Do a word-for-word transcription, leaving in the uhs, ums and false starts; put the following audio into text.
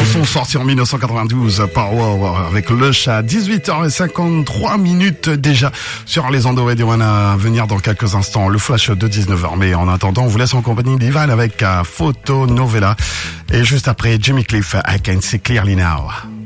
chanson sortie en dix-neuf cent quatre-vingt-douze par Wow avec le chat. dix-huit heures cinquante-trois minutes déjà sur les ondes de One à venir dans quelques instants. Le flash de dix-neuf heures. Mais en attendant, on vous laisse en compagnie d'Ivan avec uh, Photo Novella. Et juste après, Jimmy Cliff, I Can See Clearly Now.